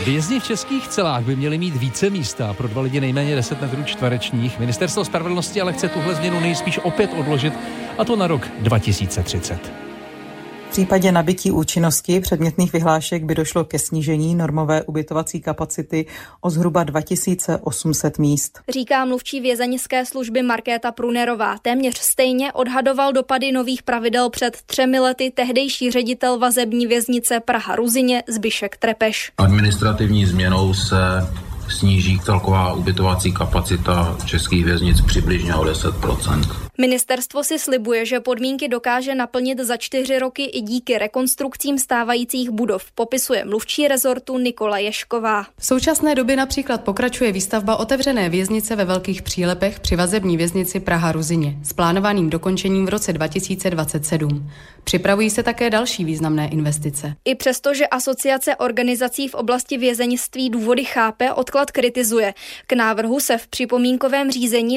Vězni v českých celách by měli mít více místa pro 2 lidi nejméně 10 metrů čtverečních. Ministerstvo spravedlnosti ale chce tuhle změnu nejspíš opět odložit, a to na rok 2030. V případě nabytí účinnosti předmětných vyhlášek by došlo ke snížení normové ubytovací kapacity o zhruba 2800 míst. Říká mluvčí vězeňské služby Markéta Prunerová. Téměř stejně odhadoval dopady nových pravidel před 3 lety tehdejší ředitel vazební věznice Praha-Ruzyně Zbyšek Trepeš. Administrativní změnou se sníží celková ubytovací kapacita českých věznic přibližně o 10%. Ministerstvo si slibuje, že podmínky dokáže naplnit za 4 roky i díky rekonstrukcím stávajících budov, popisuje mluvčí rezortu Nikola Ješková. V současné době například pokračuje výstavba otevřené věznice ve Velkých Přílepech při vazební věznici Praha-Ruzyně s plánovaným dokončením v roce 2027. Připravují se také další významné investice. I přesto, že Asociace organizací v oblasti vězeňství důvody chápe, odklad kritizuje. K návrhu se v připomínkovém řízení